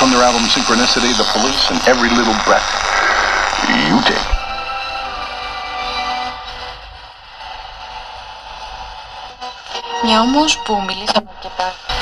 from their album Synchronicity, The Police, and Every Little Breath You Take. Μια όμως που μιλήσαμε αρκετά